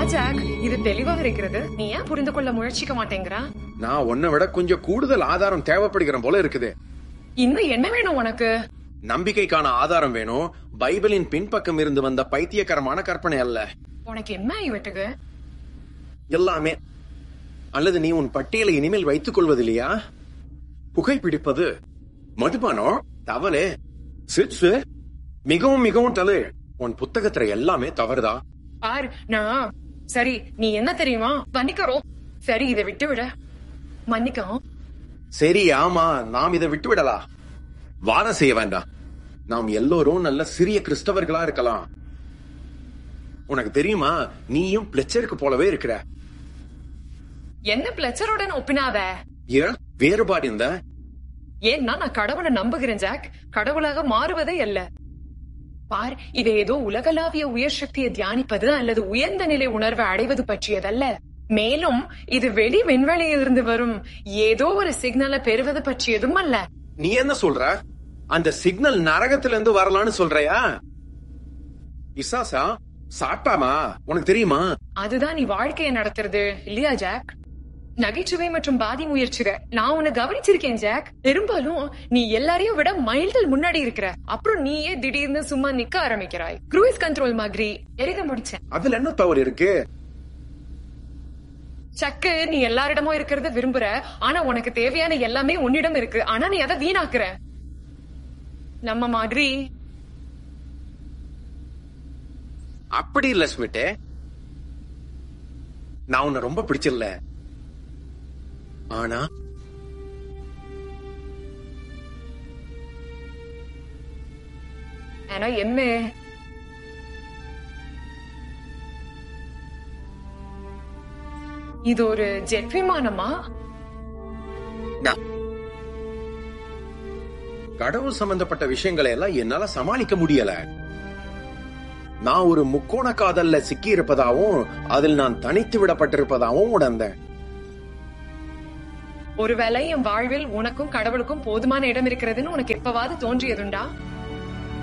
Jack, இது தெளிவாக இருக்கிறது. நீ ஏன் புரிந்து கொள்ள முயற்சிக்க மாட்டேங்கிறா? நான் உன்னை விட கொஞ்சம் கூடுதல் ஆதாரம் தேவைப்படுகிற போல இருக்குது. இன்னும் என்ன வேணும் உனக்கு? நம்பிக்கைக்கான ஆதாரம் வேணும். பைபிளின் பின்பக்கம் இருந்து வந்த பைத்தியகரமான கற்பனை அல்ல. உனக்கு என்ன ஆகிவிட்டது? எல்லாமே. அல்லது நீ உன் பட்டியலை இனிமேல் வைத்துக் கொள்வதில்லையா? புகைப்பிடிப்பது, மதுபானம், தவளை, சிப்ஸ், மிகவும் மிகவும் தவறு. உன் புத்தகத்துல எல்லாமே தவறுதா? பார், நான் சரி, நீ என்ன தெரியுமா, மன்னிக்கிறோம். சரி, இதை விட்டு விட. மன்னிக்கவும். சரி, ஆமா, நாம் இதை விட்டு விடலாம். வாதம் செய்ய வேண்டாம். நாம் எல்லோரும் நல்ல சிறிய கிறிஸ்தவர்களா இருக்கலாம். உனக்கு தெரியுமா, நீயும் பிளெச்சருக்கு போலவே இருக்கிற. என்ன பிளெச்சருடன் ஒப்பினாத? ஏன் வேறுபாடு இந்த? ஏன்னா நான் கடவுளை நம்புகிறேன் ஜாக், கடவுளாக மாறுவதே அல்ல. பார், இது ஏதோ உலகளாவிய உயர் சக்தியை தியானிப்பது அல்லது உயர்ந்த நிலை உணர்வை அடைவது பற்றியதல்ல. மேலும் இது வெளி விண்வெளியிலிருந்து வரும் ஏதோ ஒரு சிக்னலை பெறுவது பற்றியதும் அல்ல. நீ என்ன சொல்ற? அந்த சிக்னல் நரகத்திலிருந்து வரலான்னு சொல்றியா? இசாசா சாப்பாமா, உனக்கு தெரியுமா? அதுதான் நீ வாழ்க்கையை நடத்துறது இல்லையா ஜாக்? நகைச்சுவை மற்றும் பாதி முயற்சிகள். நான் உன்னை கவனிச்சிருக்கேன் ஜாக். பெரும்பாலும் நீ எல்லாரையும் விட மைல்கள் முன்னாடி இருக்கிற. அப்புறம் நீயே திடீர்னு சும்மா நிக்க ஆரம்பிக்கிறாய். க்ரூஸ் கண்ட்ரோல் மாதிரி. எழுத முடிச்சேன். அதுல என்ன தவறு இருக்கு? சக்கு, நீ எல்லாரிடமும் இருக்கிறத விரும்புற. ஆனா உனக்கு தேவையான எல்லாமே உன்னிடம் இருக்கு. ஆனா நீ அதை வீணாக்குற. நம்ம மாதிரி. அப்படி இல்ல ஸ்மிட்டே, நான் உன்னை ரொம்ப பிடிச்சிடல. ஆனா என்ன? இது ஒரு ஜெட் விமானமா? கடவுள் சம்பந்தப்பட்ட விஷயங்களை எல்லாம் என்னால சமாளிக்க முடியல. நான் ஒரு முக்கோண காதல்ல சிக்கி இருப்பதாவும் அதில் நான் தனித்து விடப்பட்டிருப்பதாவும் உணர்ந்தேன். ஒருவேளை என் வாழ்வில் உனக்கும் கடவுளுக்கும் போதுமான இடம் இருக்கிறதுன்னு உனக்கு எப்பவாவது தோன்றியதுண்டா?